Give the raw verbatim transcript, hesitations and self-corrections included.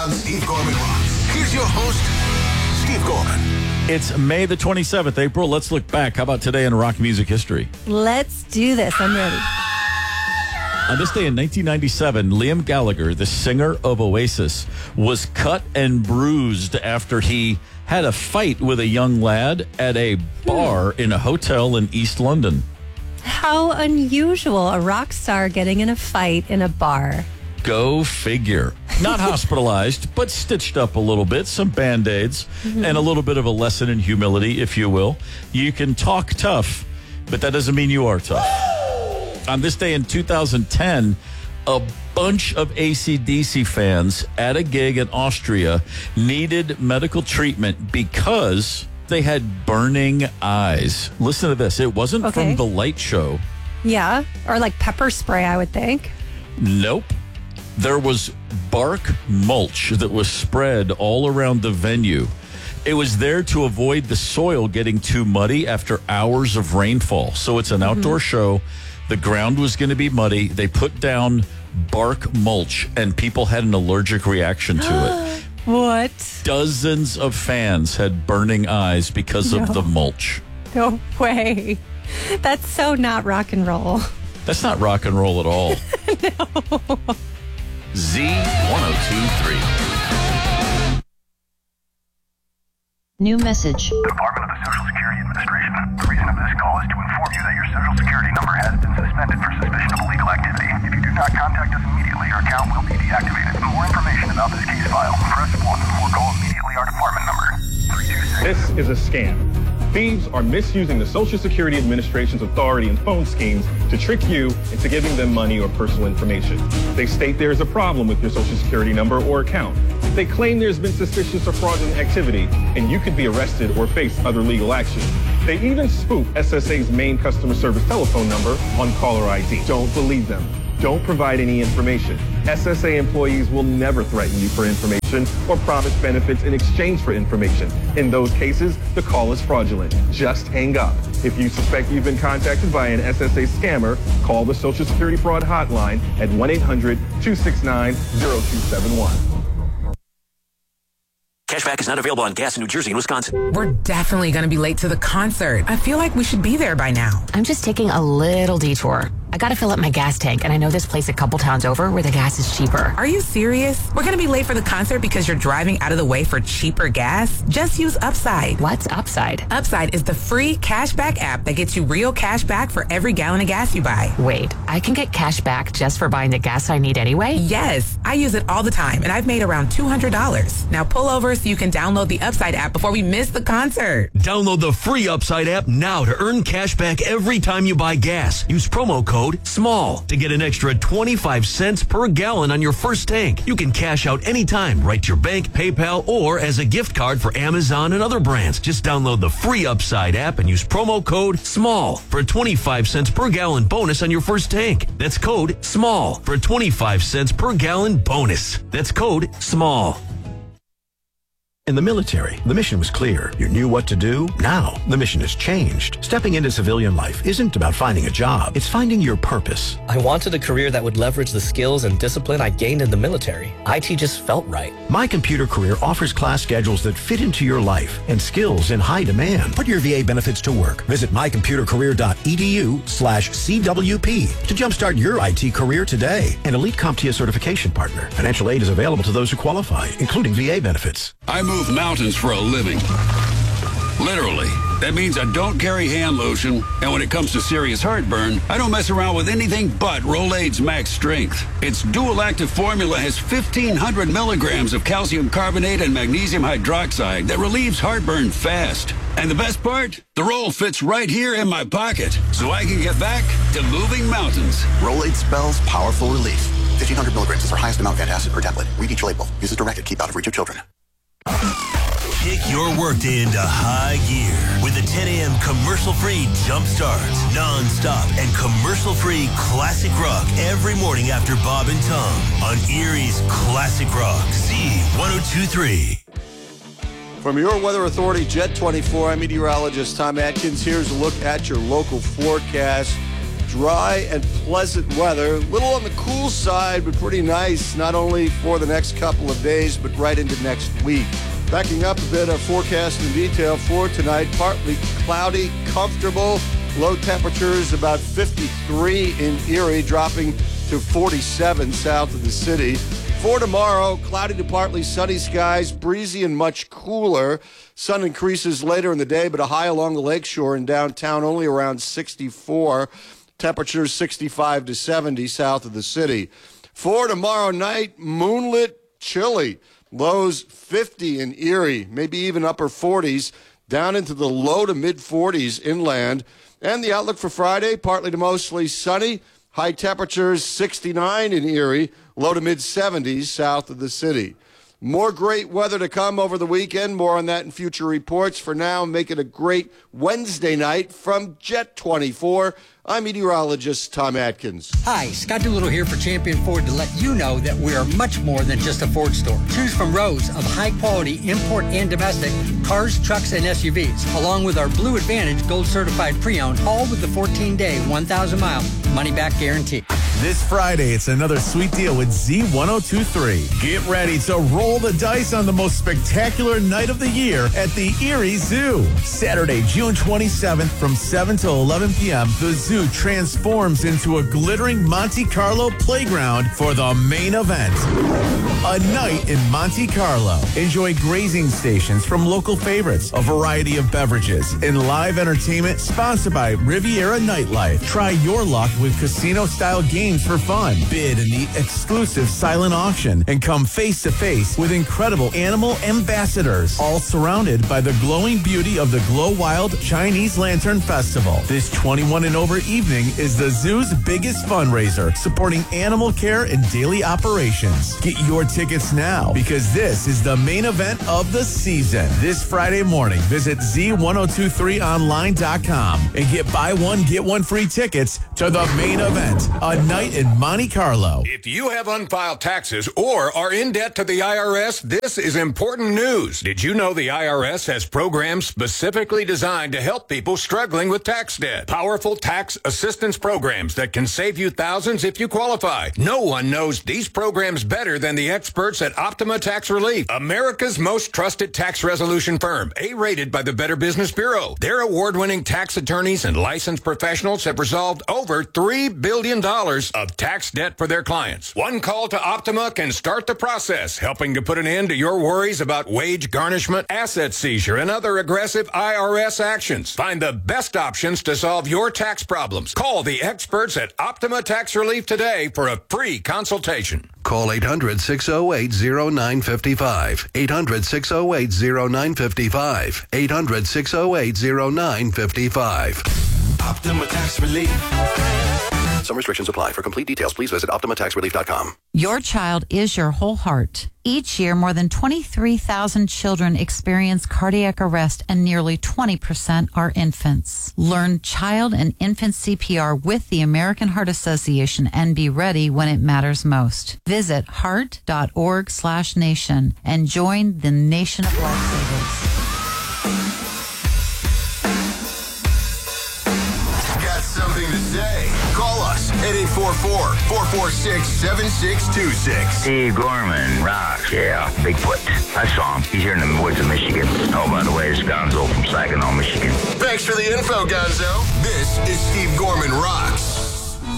on Steve Gorman Rocks. Here's your host, Steve Gorman. It's May the twenty-seventh, April. Let's look back. How about today in rock music history? Let's do this. I'm ready. On this day in nineteen ninety-seven, Liam Gallagher, the singer of Oasis, was cut and bruised after he had a fight with a young lad at a bar in a hotel in East London. How unusual, a rock star getting in a fight in a bar. Go figure. Not hospitalized, but stitched up a little bit, some Band-Aids, mm-hmm. and a little bit of a lesson in humility, if you will. You can talk tough, but that doesn't mean you are tough. On this day in two thousand ten, a bunch of A C D C fans at a gig in Austria needed medical treatment because they had burning eyes. Listen to this. It wasn't okay. from the light show. Yeah, or like pepper spray, I would think. Nope. There was bark mulch that was spread all around the venue. It was there to avoid the soil getting too muddy after hours of rainfall. So it's an outdoor mm-hmm. show. The ground was going to be muddy. They put down bark mulch, and people had an allergic reaction to it. What? Dozens of fans had burning eyes because no. of the mulch. No way. That's so not rock and roll. That's not rock and roll at all. No. Z one oh two three. New message. Department of the Social Security Administration. The reason of this call is to inform you that your Social Security number has been suspended for suspicion of illegal activity. If you do not contact us immediately, your account will be deactivated. For more information about this case file, press one or call immediately our department number. three two six. This is a scam. Thieves are misusing the Social Security Administration's authority and phone schemes to trick you into giving them money or personal information. They state there is a problem with your Social Security number or account. They claim there's been suspicious or fraudulent activity, and you could be arrested or face other legal action. They even spoof S S A's main customer service telephone number on caller I D. Don't believe them. Don't provide any information. S S A employees will never threaten you for information or promise benefits in exchange for information. In those cases, the call is fraudulent. Just hang up. If you suspect you've been contacted by an S S A scammer, call the Social Security Fraud Hotline at one eight hundred two six nine zero two seven one. Cashback is not available on gas in New Jersey and Wisconsin. We're definitely going to be late to the concert. I feel like we should be there by now. I'm just taking a little detour. I gotta fill up my gas tank, and I know this place a couple towns over where the gas is cheaper. Are you serious? We're gonna be late for the concert because you're driving out of the way for cheaper gas? Just use Upside. What's Upside? Upside is the free cashback app that gets you real cash back for every gallon of gas you buy. Wait, I can get cash back just for buying the gas I need anyway? Yes, I use it all the time, and I've made around two hundred dollars. Now pull over so you can download the Upside app before we miss the concert. Download the free Upside app now to earn cash back every time you buy gas. Use promo code SMALL to get an extra twenty-five cents per gallon on your first tank. You can cash out anytime, right to your bank, PayPal, or as a gift card for Amazon and other brands. Just download the free Upside app and use promo code SMALL for a twenty-five cents per gallon bonus on your first tank. That's code SMALL for a twenty-five cents per gallon bonus. That's code SMALL. In the military, the mission was clear. You knew what to do. Now, the mission has changed. Stepping into civilian life isn't about finding a job. It's finding your purpose. I wanted a career that would leverage the skills and discipline I gained in the military. I T just felt right. My Computer Career offers class schedules that fit into your life and skills in high demand. Put your V A benefits to work. Visit mycomputercareer.edu slash CWP to jumpstart your I T career today. An Elite CompTIA certification partner. Financial aid is available to those who qualify, including V A benefits. I move mountains for a living. Literally. That means I don't carry hand lotion, and when it comes to serious heartburn, I don't mess around with anything but Rolaids Max Strength. Its dual active formula has fifteen hundred milligrams of calcium carbonate and magnesium hydroxide that relieves heartburn fast. And the best part? The roll fits right here in my pocket, so I can get back to moving mountains. Rolaids spells powerful relief. fifteen hundred milligrams is our highest amount of antacid per tablet. Read each label. Use as directed. Keep out of reach of children. Kick your workday into high gear with a ten a.m. commercial-free jump start, non-stop and commercial-free classic rock every morning after Bob and Tom on Erie's Classic Rock, Z one oh two three. From your Weather Authority, Jet twenty-four, I'm meteorologist Tom Atkins. Here's a look at your local forecast. dry and pleasant weather. A little on the cool side, but pretty nice, not only for the next couple of days, but right into next week. Backing up a bit of forecast in detail for tonight, partly cloudy, comfortable, low temperatures about fifty-three in Erie, dropping to forty-seven south of the city. For tomorrow, cloudy to partly sunny skies, breezy and much cooler. Sun increases later in the day, but a high along the lakeshore in downtown only around sixty-four. Temperatures sixty-five to seventy south of the city. For tomorrow night, moonlit, chilly. Lows fifty in Erie, maybe even upper forties, down into the low to mid forties inland. And the outlook for Friday, partly to mostly sunny. High temperatures sixty-nine in Erie, low to mid seventies south of the city. More great weather to come over the weekend. More on that in future reports. For now, make it a great Wednesday night from Jet twenty-four. I'm meteorologist Tom Atkins. Hi, Scott Doolittle here for Champion Ford to let you know that we are much more than just a Ford store. Choose from rows of high-quality import and domestic cars, trucks, and S U Vs, along with our Blue Advantage Gold Certified Pre-Owned, all with the fourteen-day, one thousand mile money-back guarantee. This Friday, it's another sweet deal with Z ten twenty-three. Get ready to roll the dice on the most spectacular night of the year at the Erie Zoo. Saturday, June twenty-seventh from seven to eleven p.m., the zoo transforms into a glittering Monte Carlo playground for the main event. A night in Monte Carlo. Enjoy grazing stations from local favorites, a variety of beverages, and live entertainment sponsored by Riviera Nightlife. Try your luck with casino-style games for fun. Bid in the exclusive silent auction and come face-to-face with incredible animal ambassadors, all surrounded by the glowing beauty of the Glow Wild Chinese Lantern Festival. This twenty-one and over evening is the zoo's biggest fundraiser, supporting animal care and daily operations. Get your tickets now, because this is the main event of the season. This Friday morning, visit Z ten twenty-three online dot com and get buy one, get one free tickets to the main event, a night in Monte Carlo. If you have unfiled taxes or are in debt to the I R S, this is important news. Did you know the I R S has programs specifically designed to help people struggling with tax debt? Powerful tax assistance programs that can save you thousands if you qualify. No one knows these programs better than the experts at Optima Tax Relief, America's most trusted tax resolution firm, A-rated by the Better Business Bureau. Their award-winning tax attorneys and licensed professionals have resolved over three billion dollars of tax debt for their clients. One call to Optima can start the process, helping to put an end to your worries about wage garnishment, asset seizure, and other aggressive I R S actions. Find the best options to solve your tax problems. Call the experts at Optima Tax Relief today for a free consultation. Call eight hundred, six oh eight, oh nine five five. eight hundred, six oh eight, oh nine five five. eight hundred, six oh eight, oh nine five five. Optima Tax Relief. Some restrictions apply. For complete details, please visit optima tax relief dot com. Your child is your whole heart. Each year, more than twenty-three thousand children experience cardiac arrest, and nearly twenty percent are infants. Learn child and infant C P R with the American Heart Association and be ready when it matters most. Visit heart.org slash nation and join the nation of lifesavers. Got something to say? Call us at eight four four, four four six, seven six two six. Steve Gorman rocks, yeah. Bigfoot. I saw him. He's here in the woods of Michigan. Oh, by the way, it's Gonzo from Saginaw, Michigan. Thanks for the info, Gonzo. This is Steve Gorman Rocks.